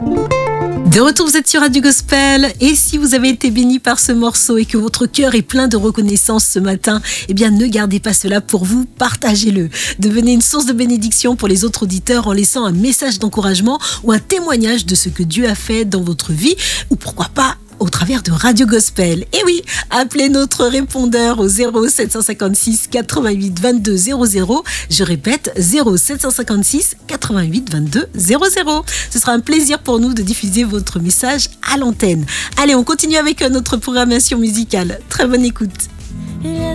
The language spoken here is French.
De retour, vous êtes sur Radio Gospel, et si vous avez été béni par ce morceau et que votre cœur est plein de reconnaissance ce matin, eh bien ne gardez pas cela pour vous, partagez-le. Devenez une source de bénédiction pour les autres auditeurs en laissant un message d'encouragement ou un témoignage de ce que Dieu a fait dans votre vie, ou pourquoi pas au travers de Radio Gospel. Et oui, appelez notre répondeur au 0756 88 22 00. Je répète, 0756 88 22 00. Ce sera un plaisir pour nous de diffuser votre message à l'antenne. Allez, on continue avec notre programmation musicale. Très bonne écoute.